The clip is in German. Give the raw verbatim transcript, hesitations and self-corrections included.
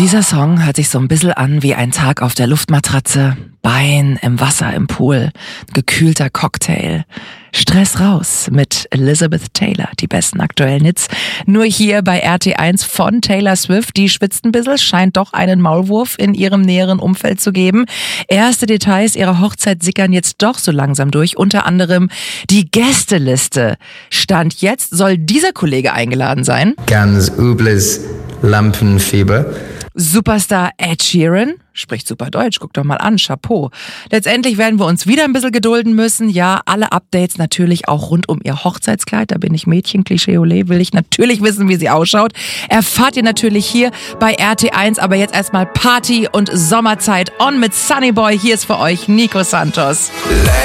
Dieser Song hört sich so ein bisschen an wie ein Tag auf der Luftmatratze, Bein im Wasser im Pool, gekühlter Cocktail. Stress raus mit Elizabeth Taylor, die besten aktuellen Hits. Nur hier bei R T eins von Taylor Swift. Die schwitzt ein bisschen, scheint doch einen Maulwurf in ihrem näheren Umfeld zu geben. Erste Details ihrer Hochzeit sickern jetzt doch so langsam durch. Unter anderem die Gästeliste. Stand jetzt soll dieser Kollege eingeladen sein. Ganz übles Lampenfieber. Superstar Ed Sheeran, spricht super Deutsch, guck doch mal an, Chapeau. Letztendlich werden wir uns wieder ein bisschen gedulden müssen. Ja, alle Updates natürlich auch rund um ihr Hochzeitskleid. Da bin ich Mädchen, Klischee Olé, will ich natürlich wissen, wie sie ausschaut. Erfahrt ihr natürlich hier bei R T eins, aber jetzt erstmal Party und Sommerzeit on mit Sunny Boy. Hier ist für euch Nico Santos.